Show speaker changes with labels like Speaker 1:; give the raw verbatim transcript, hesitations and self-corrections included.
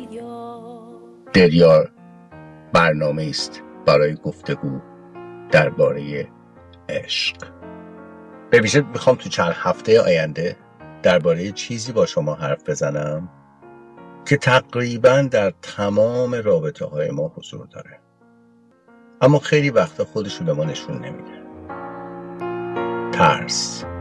Speaker 1: دریا برنامه است برای گفتگو درباره عشق. به ویژه میخوام تو چند هفته آینده درباره چیزی با شما حرف بزنم که تقریبا در تمام رابطه های ما حضور داره، اما خیلی وقتا خودشو به ما نشون نمیده. ترس.